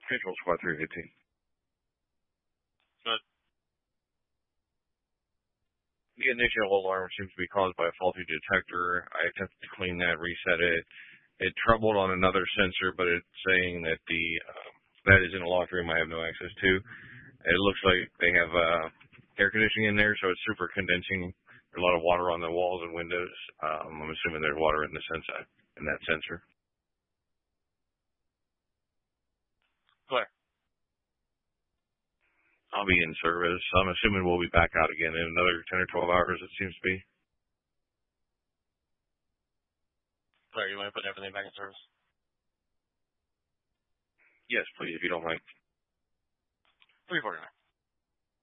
Control Squad 315. Good. The initial alarm seems to be caused by a faulty detector. I attempted to clean that, reset it. It troubled on another sensor, but it's saying that that is in a locked room I have no access to. It looks like they have air conditioning in there, so it's super condensing. There's a lot of water on the walls and windows. I'm assuming there's water in that sensor. Clear. I'll be in service. I'm assuming we'll be back out again in another 10 or 12 hours, it seems to be. Clear. You want to put everything back in service? Yes, please, if you don't mind. 349.